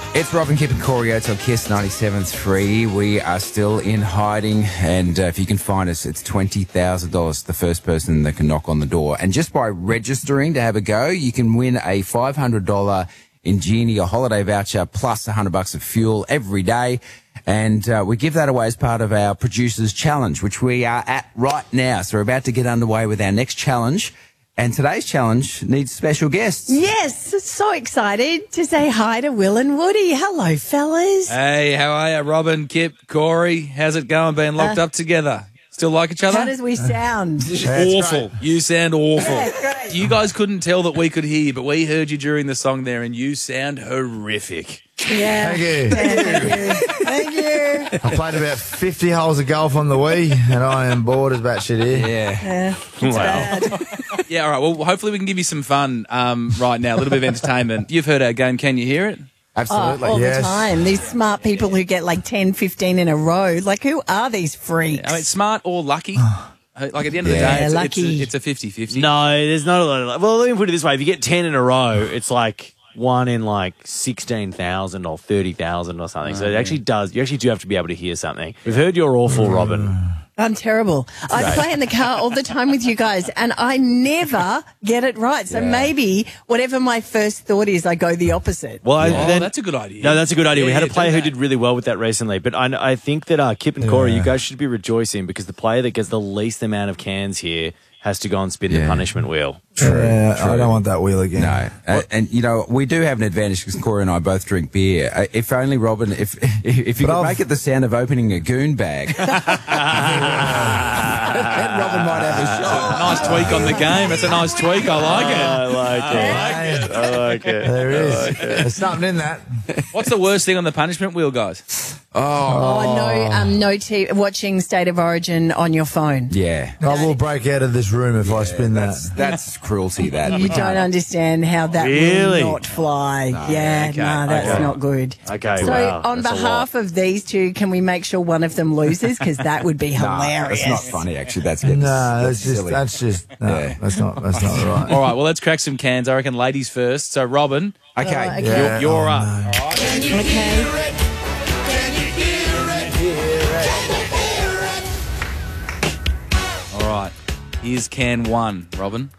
It's Robin, Kip and Corey Oates on Kiss 97.3. We are still in hiding, and if you can find us, it's $20,000, the first person that can knock on the door. And just by registering to have a go, you can win a $500 Ingenia holiday voucher plus $100 of fuel every day. And we give that away as part of our Producers Challenge, which we are at right now. So we're about to get underway with our next challenge. And today's challenge needs special guests. Yes, so excited to say hi to Will and Woody. Hello, fellas. Hey, how are you, Robin, Kip, Corey? How's it going being locked up together? Still like each other? How does we sound? Awful. You sound awful. Yeah, great. You guys couldn't tell that we could hear you, but we heard you during the song there, and you sound horrific. Yeah. Thank you. Yeah, thank you. I played about 50 holes of golf on the Wii, and I am bored as batshit here. Yeah, it's bad. Yeah, all right. Well, hopefully we can give you some fun right now, a little bit of entertainment. You've heard our game. Can you hear it? Absolutely. All Yes. the time. These smart people who get like 10, 15 in a row. Like, who are these freaks? I mean, smart or lucky. Like, at the end of the Yeah, day, lucky. it's a 50-50. No, there's not a lot of... Well, let me put it this way. If you get 10 in a row, it's like one in like 16,000 or 30,000 or something. So it actually does... You actually do have to be able to hear something. We've heard you're awful, Robin. I'm terrible. I play in the car all the time with you guys, and I never get it right. So maybe whatever my first thought is, I go the opposite. Well, That's a good idea. No, that's a good idea. We had a Yeah, player do who that. did really well with that recently. But I think that Kip and Corey, you guys should be rejoicing because the player that gets the least amount of cans here has to go and spin the punishment wheel. Yeah, I don't want that wheel again. No, and you know we do have an advantage because Corey and I both drink beer. If only Robin, if you could make it the sound of opening a goon bag, then Robin might have a shot. Nice tweak on the game. That's a nice tweak. I like it. I like it. I like it. There is. There's something in that. What's the worst thing on the punishment wheel, guys? No watching State of Origin on your phone. Yeah, I will break out of this room if I spin that. that's cruelty. That You don't understand how that Really? will not fly. That's okay. not good. Okay, So wow. on That's a behalf of these two, can we make sure one of them loses? Because that would be hilarious. It's not funny actually. That's No, that's that's silly. no, that's not right. All right, well, let's crack some cans. I reckon ladies first. So, Robin, Okay. Okay. you're up. Okay. All right. Here's can one, Robin.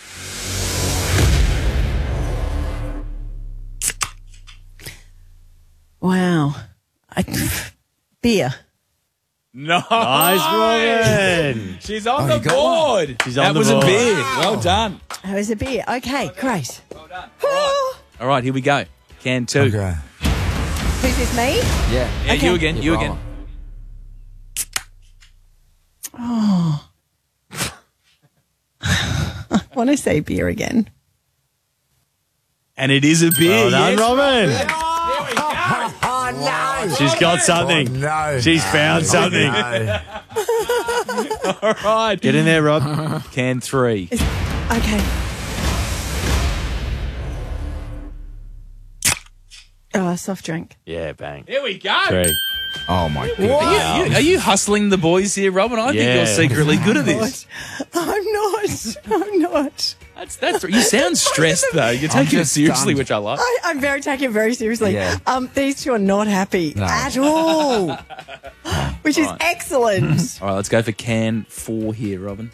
Wow. Beer. No. Nice, Robin. She's on you the got board. She's on that the was board. a beer. Well done. That was a beer. Okay, great. Well done. All right, here we go. Can two. Okay. Who's this, me? Yeah. Yeah, Okay. you again. You You're again. I want to say beer again. And it is a beer. Well done, yes. Robin. Oh, no. She's got something. No. She's found something. No. All right. Get in there, Rob. Can three. Okay. Oh, soft drink. Yeah, bang. Here we go. Three. Oh my god. Are you hustling the boys here, Robin? I think Yeah. you're secretly good at this. I'm not. I'm not. That's. You sound stressed though. You're taking it just seriously, stunned. which I like. I'm taking it very seriously. Yeah. These two are not happy at all, which is excellent. All right, let's go for can four here, Robin.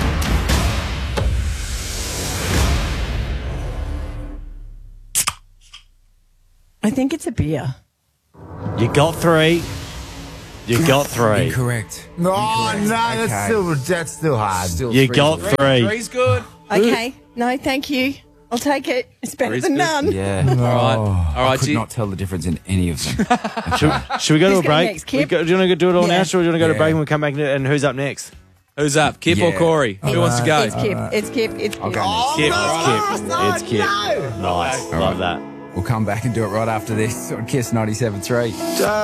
I think it's a beer. You got three. You got three. Incorrect. No, that's Okay. still hard. Still You three. got three. Three's good. Okay. No, thank you. I'll take it. It's better Three's than good. none. Yeah. All right. All I right. could So you- not tell the difference in any of them. Should we go to Who's a going break? next, Kip? Do you want to do it all Yeah. now, or do you want to go to Yeah. break and we come back and who's up next? who's up? Kip or Yeah. Corey? Who wants to go? It's Kip. It's Kip. It's Kip. I'll go next. Kip. no, It's Kip. Nice. Love that. We'll come back and do it right after this on Kiss 97.3.